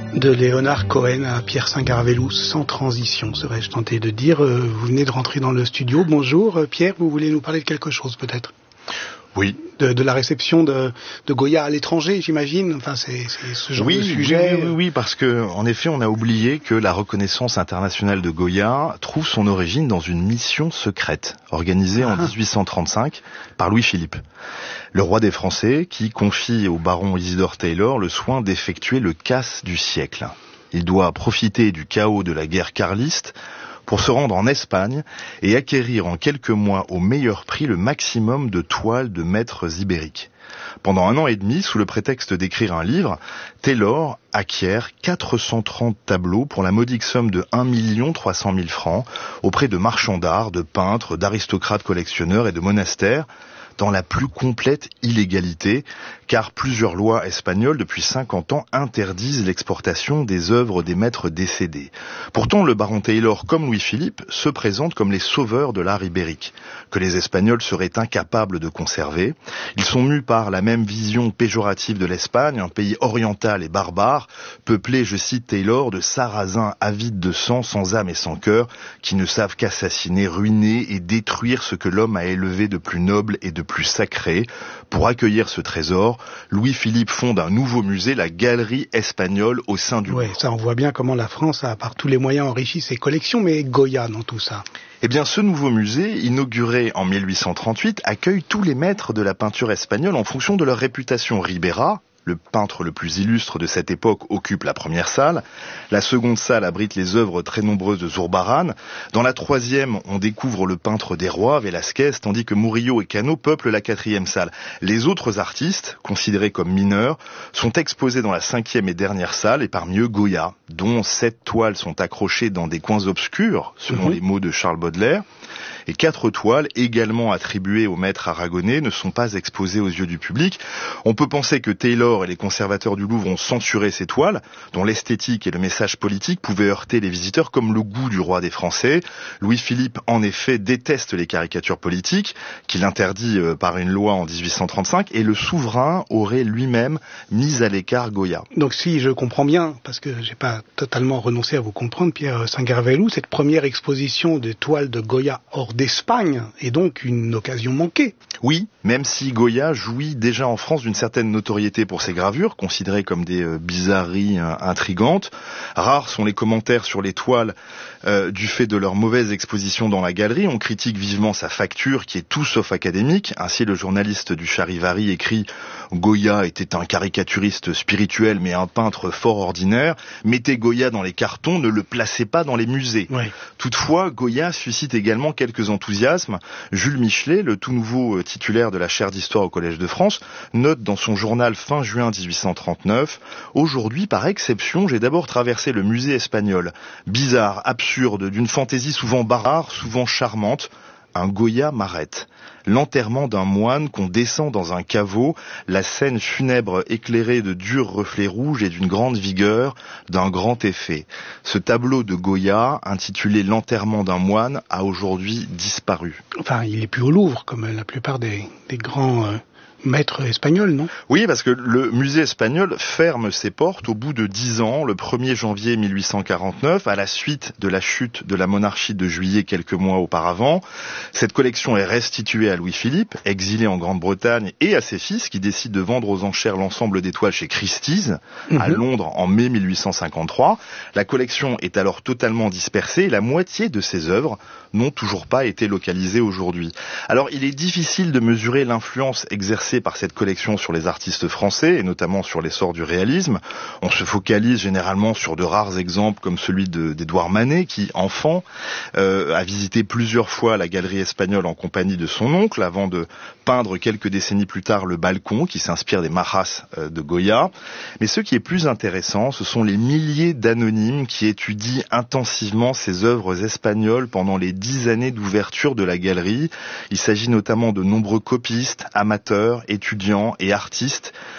De Léonard Cohen à Pierre Saint-Garvellous, sans transition, serais-je tenté de dire. Vous venez de rentrer dans le studio. Bonjour Pierre, vous voulez nous parler de quelque chose peut-être ? Oui. De la réception de Goya à l'étranger, j'imagine. Enfin, c'est ce genre de sujet. Oui, parce que en effet, on a oublié que la reconnaissance internationale de Goya trouve son origine dans une mission secrète organisée en 1835 par Louis-Philippe, le roi des Français, qui confie au baron Isidore Taylor le soin d'effectuer le casse du siècle. Il doit profiter du chaos de la guerre carliste pour se rendre en Espagne et acquérir en quelques mois au meilleur prix le maximum de toiles de maîtres ibériques. Pendant 1 an et demi, sous le prétexte d'écrire un livre, Taylor acquiert 430 tableaux pour la modique somme de 1 300 000 francs auprès de marchands d'art, de peintres, d'aristocrates collectionneurs et de monastères, dans la plus complète illégalité, car plusieurs lois espagnoles depuis 50 ans interdisent l'exportation des œuvres des maîtres décédés. Pourtant, le baron Taylor, comme Louis-Philippe, se présentent comme les sauveurs de l'art ibérique, que les Espagnols seraient incapables de conserver. Ils sont mus par la même vision péjorative de l'Espagne, un pays oriental et barbare, peuplé, je cite Taylor, de sarrasins avides de sang, sans âme et sans cœur, qui ne savent qu'assassiner, ruiner et détruire ce que l'homme a élevé de plus noble et de plus sacré. Pour accueillir ce trésor, Louis-Philippe fonde un nouveau musée, la Galerie espagnole, au sein du Louvre. Oui, ça on voit bien comment la France a par tous les moyens enrichi ses collections, mais Goya dans tout ça. Eh bien, ce nouveau musée, inauguré en 1838, accueille tous les maîtres de la peinture espagnole en fonction de leur réputation. Ribera, le peintre le plus illustre de cette époque, occupe la première salle. La seconde salle abrite les œuvres très nombreuses de Zurbarán. Dans la troisième, on découvre le peintre des rois, Velázquez, tandis que Murillo et Cano peuplent la quatrième salle. Les autres artistes, considérés comme mineurs, sont exposés dans la cinquième et dernière salle, et parmi eux Goya, dont 7 toiles sont accrochées dans des coins obscurs, selon les mots de Charles Baudelaire. Et 4 toiles, également attribuées au maître aragonais, ne sont pas exposées aux yeux du public. On peut penser que Taylor et les conservateurs du Louvre ont censuré ces toiles, dont l'esthétique et le message politique pouvaient heurter les visiteurs, comme le goût du roi des Français. Louis-Philippe, en effet, déteste les caricatures politiques, qu'il interdit par une loi en 1835, et le souverain aurait lui-même mis à l'écart Goya. Donc si je comprends bien, parce que j'ai pas totalement renoncé à vous comprendre, Pierre Saint-Garvellous, cette première exposition de toiles de Goya hors d'Espagne est donc une occasion manquée. Oui, même si Goya jouit déjà en France d'une certaine notoriété pour ses gravures, considérées comme des bizarreries intrigantes. Rares sont les commentaires sur les toiles du fait de leur mauvaise exposition dans la galerie. On critique vivement sa facture, qui est tout sauf académique. Ainsi, le journaliste du Charivari écrit « Goya était un caricaturiste spirituel, mais un peintre fort ordinaire. Mettez Goya dans les cartons, ne le placez pas dans les musées. » Toutefois, Goya suscite également quelques enthousiasmes. Jules Michelet, le tout nouveau titulaire de la chaire d'histoire au Collège de France, note dans son journal fin juin 1839 « Aujourd'hui, par exception, j'ai d'abord traversé le musée espagnol. Bizarre, absurde, d'une fantaisie souvent barbare, souvent charmante. Un Goya m'arrête. L'enterrement d'un moine qu'on descend dans un caveau, la scène funèbre éclairée de durs reflets rouges et d'une grande vigueur, d'un grand effet. Ce tableau de Goya, intitulé L'enterrement d'un moine, a aujourd'hui disparu. » Enfin, il est plus au Louvre, comme la plupart des grands maître espagnol, non ? Oui, parce que le musée espagnol ferme ses portes au bout de 10 ans, le 1er janvier 1849, à la suite de la chute de la monarchie de Juillet quelques mois auparavant. Cette collection est restituée à Louis-Philippe, exilé en Grande-Bretagne, et à ses fils, qui décident de vendre aux enchères l'ensemble des toiles chez Christie's, à Londres, en mai 1853. La collection est alors totalement dispersée, et la moitié de ses œuvres n'ont toujours pas été localisées aujourd'hui. Alors, il est difficile de mesurer l'influence exercée par cette collection sur les artistes français, et notamment sur l'essor du réalisme. On se focalise généralement sur de rares exemples comme celui d'Édouard Manet, qui, enfant, a visité plusieurs fois la galerie espagnole en compagnie de son oncle, avant de peindre quelques décennies plus tard le balcon, qui s'inspire des Majas de Goya. Mais ce qui est plus intéressant, ce sont les milliers d'anonymes qui étudient intensivement ces œuvres espagnoles pendant les 10 années d'ouverture de la galerie. Il s'agit notamment de nombreux copistes, amateurs, étudiants et artistes